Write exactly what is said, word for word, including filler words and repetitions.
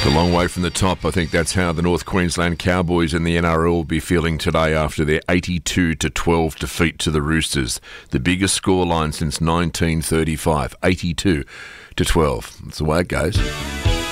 A long way from the top. I think that's how the North Queensland Cowboys and the N R L will be feeling today after their eighty-two to twelve defeat to the Roosters. The biggest scoreline since nineteen thirty-five, eighty-two to twelve. That's the way it goes.